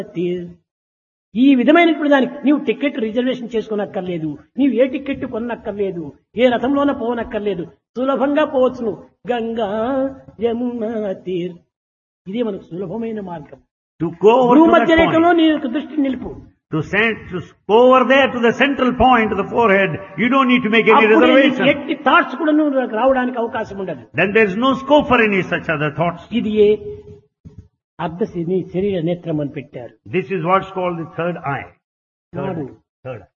తీర్. ఈ విధమైనటువంటి దానికి నీవు టికెట్ రిజర్వేషన్ చేసుకునక్కర్లేదు, నీవు ఏ టికెట్ కొనక్కర్లేదు, ఏ రథంలోనే పోవనక్కర్లేదు, సులభంగా పోవచ్చును. గంగా యమునా తీర్, ఇదే మనకు సులభమైన మార్గం. To go over to భూమధ్య that రేఖలో point, నీ యొక్క దృష్టిని నిలుపు. to go over there to the central point of the forehead, you don't need to make any అప్పుడు నీకు reservation. ఎట్టి థాట్స్ కూడా నువ్వు రావడానికి అవకాశం ఉండదు. Then there is no scope for any such other thoughts. ఇది ఏ అర్ధ శరీర నేత్రం అని పెట్టారు. This is what's called the third eye. నాడు Third eye.